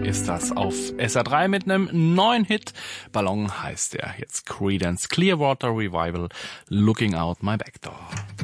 ist das auf SR3 mit einem neuen Hit. Ballon heißt er jetzt. Creedence Clearwater Revival, Looking Out My Back Door.